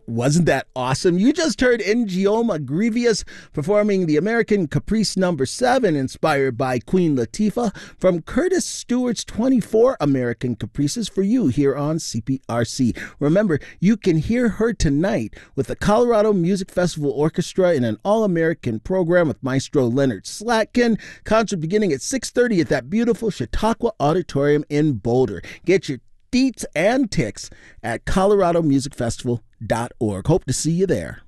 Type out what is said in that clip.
Wasn't that awesome? You just heard Ngioma Grievous performing the American Caprice number 7, inspired by Queen Latifah, from Curtis Stewart's 24 American Caprices for you here on CPRC. Remember, you can hear her tonight with the Colorado Music Festival Orchestra in an all-American program with Maestro Leonard Slatkin. Concert beginning at 6:30 at that beautiful Chautauqua Auditorium in Boulder. Get your deets and ticks at coloradomusicfestival.org. Hope to see you there.